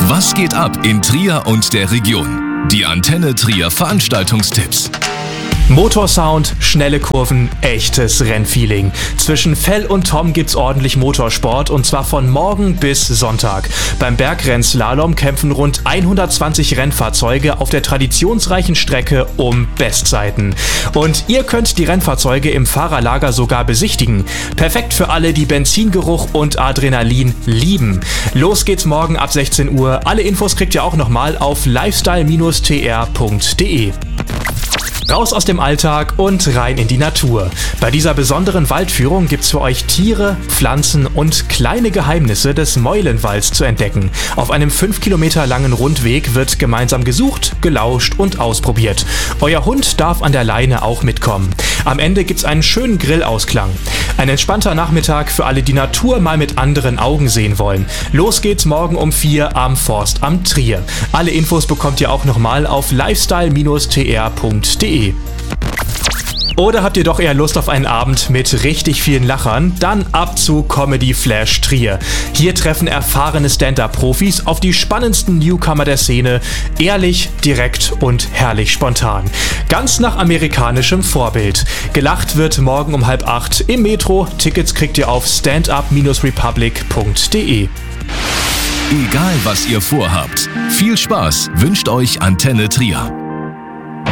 Was geht ab in Trier und der Region? Die Antenne Trier Veranstaltungstipps. Motorsound, schnelle Kurven, echtes Rennfeeling. Zwischen Fell und Tom gibt's ordentlich Motorsport und zwar von morgen bis Sonntag. Beim Bergrennslalom kämpfen rund 120 Rennfahrzeuge auf der traditionsreichen Strecke um Bestzeiten. Und ihr könnt die Rennfahrzeuge im Fahrerlager sogar besichtigen. Perfekt für alle, die Benzingeruch und Adrenalin lieben. Los geht's morgen ab 16 Uhr. Alle Infos kriegt ihr auch nochmal auf lifestyle-tr.de. Raus aus dem Alltag und rein in die Natur. Bei dieser besonderen Waldführung gibt's für euch Tiere, Pflanzen und kleine Geheimnisse des Meulenwalds zu entdecken. Auf einem 5 Kilometer langen Rundweg wird gemeinsam gesucht, gelauscht und ausprobiert. Euer Hund darf an der Leine auch mitkommen. Am Ende gibt's einen schönen Grillausklang. Ein entspannter Nachmittag für alle, die Natur mal mit anderen Augen sehen wollen. Los geht's morgen um 4 am Forstamt Trier. Alle Infos bekommt ihr auch nochmal auf lifestyle-tr.de. Oder habt ihr doch eher Lust auf einen Abend mit richtig vielen Lachern? Dann ab zu Comedy Flash Trier. Hier treffen erfahrene Stand-Up-Profis auf die spannendsten Newcomer der Szene. Ehrlich, direkt und herrlich spontan. Ganz nach amerikanischem Vorbild. Gelacht wird morgen um 7:30 im Metro. Tickets kriegt ihr auf standup-republic.de. Egal was ihr vorhabt, viel Spaß wünscht euch Antenne Trier.